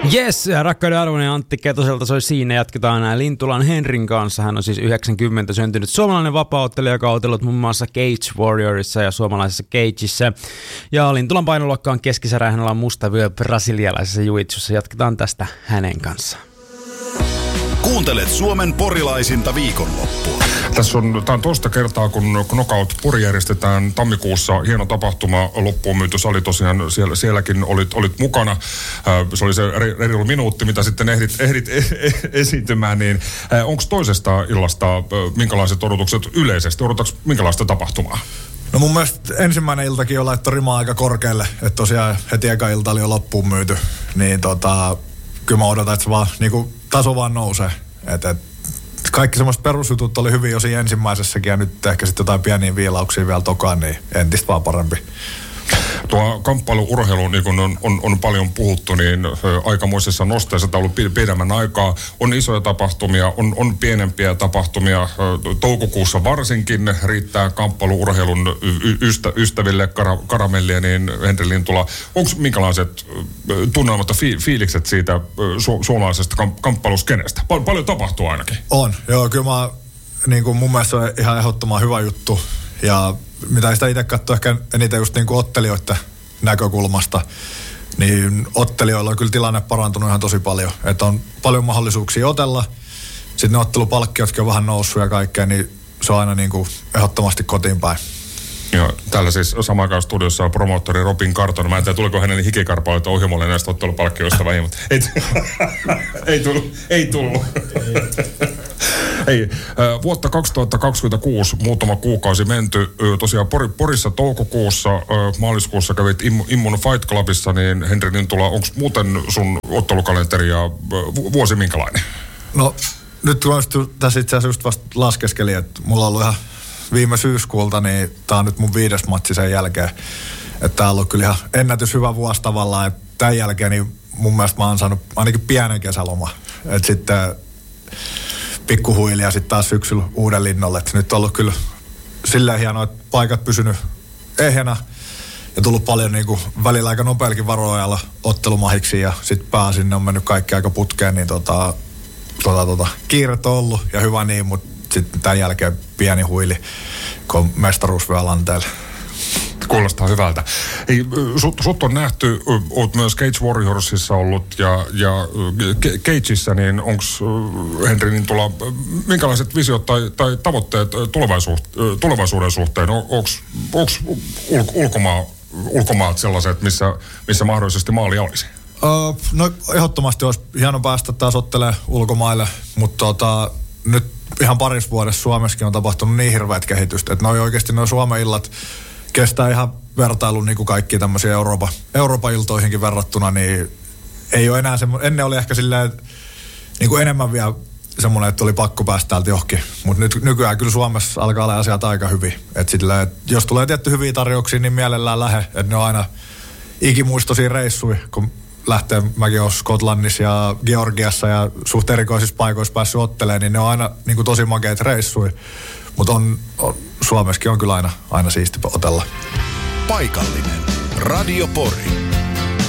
Jes, rakkauden arvoinen Antti Ketoselta soi siinä. Jatketaan Lintulan Henrin kanssa. Hän on siis 90 syntynyt suomalainen vapaa-ottelija, joka on otellut muun muassa Cage Warriorissa ja suomalaisessa Cageissa. Ja Lintulan painoluokka on keskisarja, hänellä on musta vyö brasilialaisessa jiu-jitsussa. Jatketaan tästä hänen kanssaan. Kuuntelet Suomen porilaisinta viikonloppua. Tämä on toista kertaa, kun Knockout Pori järjestetään tammikuussa. Hieno tapahtuma, loppuun myyty sali tosiaan, sielläkin olit mukana. Se oli se reilu minuutti, mitä sitten ehdit esiintymään. Niin, onko toisesta illasta minkälaiset odotukset yleisesti? Odotatko minkälaista tapahtumaa? No mun mielestä ensimmäinen iltakin jo laittoi rimaa aika korkealle. Että tosiaan heti eka ilta oli jo loppuun myyty. Niin kyllä mä odotan, että se vaan niinku taso vaan nousee. Kaikki semmoiset perusjutut oli hyvin jo siinä ensimmäisessäkin ja nyt ehkä sitten jotain pieniä viilauksia vielä tokaan, niin entistä vaan parempi. Tuo kamppailuurheilu, niin kuin on paljon puhuttu, niin aikamoisessa nosteessa tämä on ollut pidemmän aikaa. On isoja tapahtumia, on pienempiä tapahtumia. Toukokuussa varsinkin riittää kamppailuurheilun ystäville karamellia, niin Henri Lintula. Onko minkälaiset tunnelmat ja fiilikset siitä suomalaisesta kamppailuskenestä? Paljon tapahtuu ainakin. On, joo, kyllä niin kuin mun mielestä on ihan ehdottoman hyvä juttu. Ja mitä sitä itse katsoo ehkä eniten just niin kuin ottelijoiden näkökulmasta, niin ottelijoilla on kyllä tilanne parantunut ihan tosi paljon. Että on paljon mahdollisuuksia otella. Sitten ne ottelupalkkiotkin on vähän noussut ja kaikkea, niin se on aina niin kuin ehdottomasti kotiin päin. Joo, täällä siis samaan aikaan studiossa on promoottori Robin Carton. Mä en tiedä, tuliko hänen hikikarpaloita ohjelmalle näistä ottelupalkkioista vai mutta ei tullut. Hei, vuotta 2026, muutama kuukausi menty. Tosiaan Porissa toukokuussa, maaliskuussa kävit Immun Fight Clubissa, niin Henri Lintula, onko muuten sun ottelukalenteri ja vuosi minkälainen? No, nyt kun tässä itse asiassa just vasta laskeskelin, että mulla on ollut ihan viime syyskuulta, niin tää on nyt mun 5. matsi sen jälkeen. Että tää on ollut kyllä ihan ennätys hyvä vuosi tavallaan, että tämän jälkeen niin mun mielestä mä oon saanut ainakin pienen kesäloma. Että sitten pikkuhuili ja sitten taas syksyllä uuden linnolle. Et nyt on ollut kyllä silleen hienoa, että paikat pysynyt ehjänä ja tullut paljon niin kuin välillä aika nopeallakin varoajalla ottelumahiksi ja sitten pääsinne on mennyt kaikki aika putkeen, niin kiiret on ollut ja hyvä niin, mutta sitten tämän jälkeen pieni huili, kun on mestaruus vielä lanteella. Kuulostaa hyvältä. Hei, sut on nähty, oot myös Cage Warriorsissa ollut ja Cageissa, niin onko Henri Lintula, minkälaiset visiot tai tavoitteet tulevaisuuden suhteen? Onko ulkomaat sellaiset, missä mahdollisesti maalia olisi? No ehdottomasti olisi hieno päästä taas ottelemaan ulkomaille, mutta nyt ihan parissa vuodessa Suomessakin on tapahtunut niin hirveät kehitystä, että oikeasti nuo Suomen illat kestää ihan vertailun niin kuin kaikki tämmöisiä Euroopan iltoihinkin verrattuna, niin ei ole enää semmoinen, ennen oli ehkä silleen niin kuin enemmän vielä semmoinen, että oli pakko päästä täältä johonkin, mutta nykyään kyllä Suomessa alkaa olla asiat aika hyvin, että jos tulee tietty hyviä tarjouksia, niin mielellään lähe, että ne on aina ikimuistoisia reissuja, kun lähtee, mäkin olen Skotlannissa ja Georgiassa ja suht erikoisissa paikoissa päässyt ottelemaan, niin ne on aina niin kuin tosi makeita reissuja. Mutta Suomessakin on kyllä aina siisti otella. Paikallinen Radio Pori.